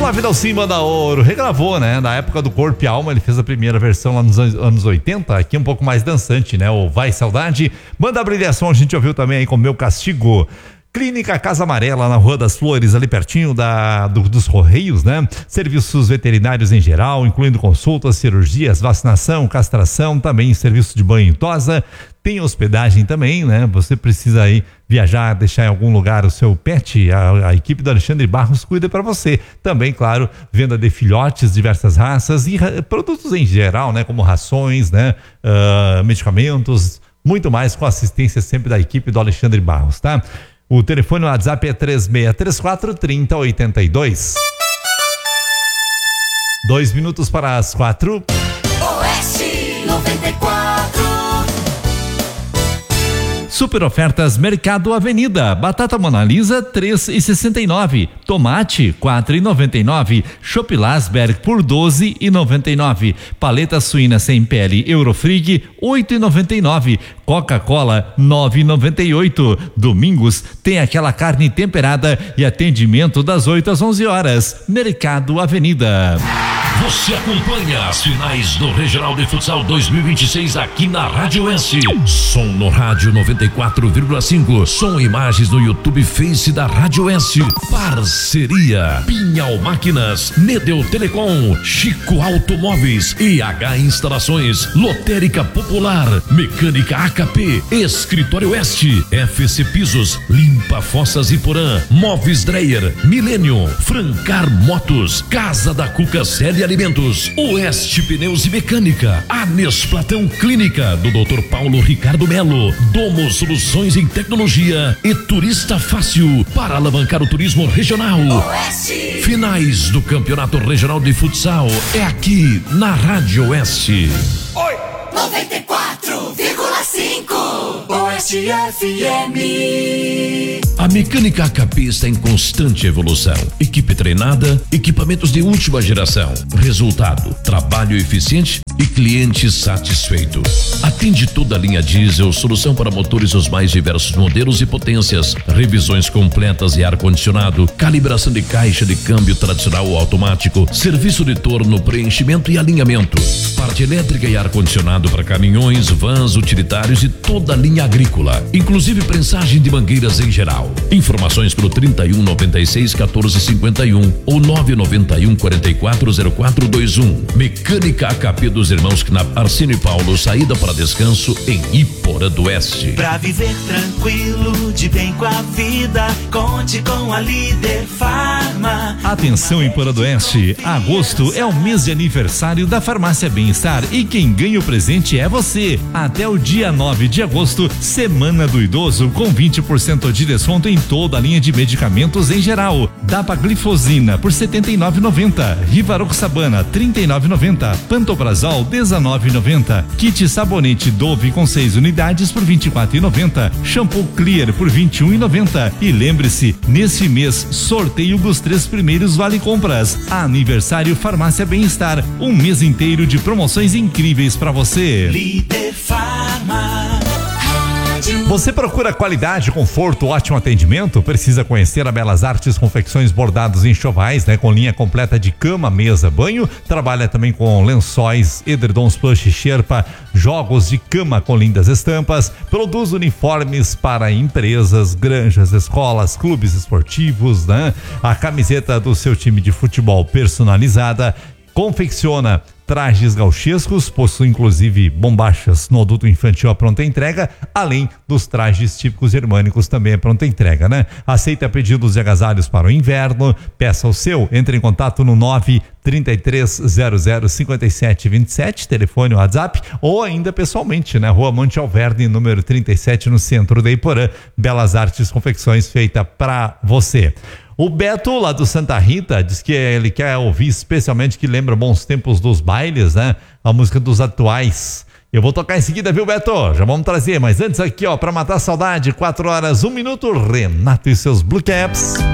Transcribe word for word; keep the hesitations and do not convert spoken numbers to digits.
Flávio Dalcin manda ouro, regravou, né? Na época do Corpo e Alma, ele fez a primeira versão lá nos anos oitenta, aqui um pouco mais dançante, né? O Vai Saudade. Banda Brilhação, a gente ouviu também aí com Meu Castigo. Clínica Casa Amarela, na Rua das Flores, ali pertinho da, do, dos Correios, né? Serviços veterinários em geral, incluindo consultas, cirurgias, vacinação, castração, também serviço de banho e tosa. Tem hospedagem também, né? Você precisa aí viajar, deixar em algum lugar o seu pet, a, a equipe do Alexandre Barros cuida para você. Também, claro, venda de filhotes, diversas raças e ra- produtos em geral, né? Como rações, né? Uh, medicamentos, muito mais com assistência sempre da equipe do Alexandre Barros, tá? O telefone no WhatsApp é três seis três quatro, três zero oito dois. Dois minutos para as quatro. Oeste noventa e quatro. Super ofertas Mercado Avenida. Batata Mona Lisa três e sessenta e nove, tomate quatro e noventa e nove, Chopp Lasberg por doze e noventa e nove, paleta suína sem pele Eurofrig oito e noventa e nove, Coca-Cola nove e noventa e oito. Domingos tem aquela carne temperada e atendimento das oito às onze horas. Mercado Avenida. Você acompanha as finais do Regional de Futsal dois mil e vinte e seis aqui na Rádio S. Som no rádio noventa e quatro vírgula cinco. Som e imagens no YouTube Face da Rádio S. Parceria Pinhal Máquinas, Nedeu Telecom, Chico Automóveis, E H Instalações, Lotérica Popular, Mecânica A K P, Escritório Oeste, F C Pisos, Limpa Fossas e Porã, Móveis Dreyer, Millennium, Francar Motos, Casa da Cuca Série Alimentos, Oeste Pneus e Mecânica, Anes Platão Clínica do doutor Paulo Ricardo Melo, Domo Soluções em Tecnologia e Turista Fácil para alavancar o turismo regional. Oeste. Finais do Campeonato Regional de Futsal é aqui na Rádio Oeste. Oi. noventa e quatro vírgula cinco. Oeste F M. A Mecânica A K P está em constante evolução. Equipe treinada, equipamentos de última geração. Resultado, trabalho eficiente e cliente satisfeito. Atende toda a linha diesel, solução para motores os mais diversos modelos e potências, revisões completas e ar-condicionado, calibração de caixa de câmbio tradicional ou automático, serviço de torno, preenchimento e alinhamento, parte elétrica e ar-condicionado para caminhões, vans, utilitários e toda a linha agrícola, inclusive prensagem de mangueiras em geral. Informações pelo trinta e um, noventa e seis, quatorze, cinquenta e um ou nove nove um, quarenta e quatro, zero quatro dois um. Mecânica A K P dos irmãos Knapp, Arcínio e Paulo, saída para descanso em Iporã do Oeste. Pra viver tranquilo, de bem com a vida, conte com a Líder Farma. Atenção em Iporã do Oeste, agosto é o mês de aniversário da Farmácia Bem-Estar e quem ganha o presente é você. Até o dia nove de agosto, Semana do Idoso com vinte por cento de desconto em toda a linha de medicamentos em geral. Dapaglifosina por setenta e nove reais e noventa centavos, Rivaroxabana trinta e nove reais e noventa centavos, Pantoprazol dezenove reais e noventa centavos, kit sabonete Dove com seis unidades por vinte e quatro reais e noventa centavos, shampoo Clear por vinte e um reais e noventa centavos. E lembre-se, nesse mês sorteio dos três primeiros vale compras. Aniversário Farmácia Bem-Estar, um mês inteiro de promoções incríveis para você. Líder Farma. Você procura qualidade, conforto, ótimo atendimento? Precisa conhecer a Belas Artes Confecções Bordados em Enxovais, né? Com linha completa de cama, mesa, banho. Trabalha também com lençóis, edredons plush, sherpa, jogos de cama com lindas estampas. Produz uniformes para empresas, granjas, escolas, clubes esportivos, né? A camiseta do seu time de futebol personalizada. Confecciona trajes gauchescos, possui inclusive bombachas no adulto infantil à pronta entrega, além dos trajes típicos germânicos também à pronta entrega, né? Aceita pedidos de agasalhos para o inverno, peça o seu, entre em contato no nove trinta e três zero zero cinquenta e sete vinte e sete, telefone, WhatsApp, ou ainda pessoalmente, né? Rua Monte Alverne, número trinta e sete, no centro de Iporã. Belas Artes Confecções, feita pra você. O Beto, lá do Santa Rita, diz que ele quer ouvir especialmente, que lembra bons tempos dos bailes, né? A música dos atuais. Eu vou tocar em seguida, viu, Beto? Já vamos trazer, mas antes aqui, ó, pra matar a saudade, quatro horas, um minuto, Renato e seus Blue Caps.